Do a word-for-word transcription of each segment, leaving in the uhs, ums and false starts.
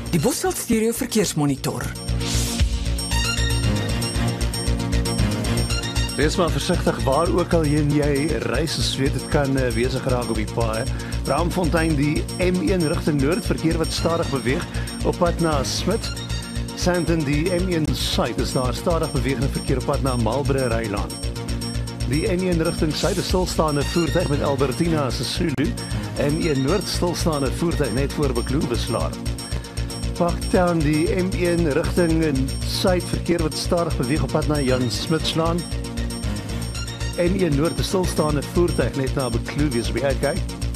Die Bosveld Stereo Verkeersmonitor. Wees maar versigtig waar ook al jy, jy reis, as weet dit kan uh, wesig raak op die paaie. Braamfontein, die M een rigting noord, verkeer wat stadig beweeg op pad na Smit. Sandton, die M een suid, is daar stadig bewegende verkeer op pad na Marlborough-Rylaan. Die N een rigting suid, is stilstaande voertuig met Albertina Sisulu. N een noord, stilstaande voertuig net voor Bekloebeslaar. Parktown, die M een rigting suid, verkeer wat stadig beweeg op pad na Jan Smitslaan. N een noord, 'n stilstaande voertuig net na Bekloewe, so uitkyk.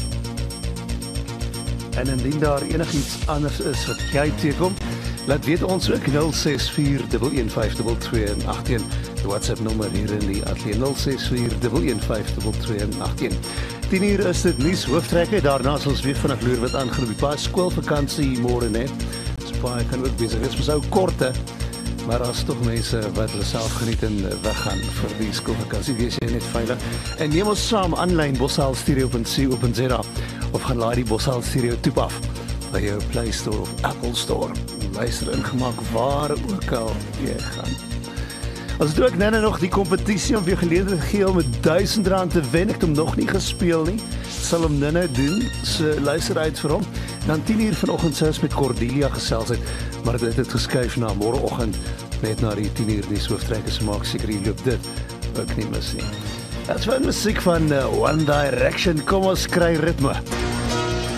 En indien daar enigiets anders is wat jy teekom, laat weet ons ook nul ses vier een een vyf twee twee agt een. Die WhatsApp nommer hier in die ateljee nul ses vier een een vyf twee twee agt een. tien uur is dit nuus hooftrekke, daarna sal ons weer vinnig loer wat aangaan op die paas. Skoolvakansie môre net. So baie kan ook besig wees, maar so korte. Maar as tog mense wat hulle self geniet en weggaan vir die skoolvakansie, wees jy net veilig. En neem ons saam aanlyn boshal stereo punt co punt za of gaan laai die Boshal Stereo toep af by jou Play Store of Apple Store. Luister ingemaak waar ook al jy gaan. As dit ook nou nog die kompetisie om vir geleentheid gee om met duisend rand te wen, ek het hom nog nie gespeel nie, sal hom nou doen, so luister uit vir hom. Dan tien uur vanoggend sou ons met Cordelia gesels het, maar dit het geskuif na môreoggend net na die tien uur nuus hooftrekke, so maak seker jy loop dit ook nie mis nie. Dit is van musiek van uh, One Direction, kom ons kry ritme.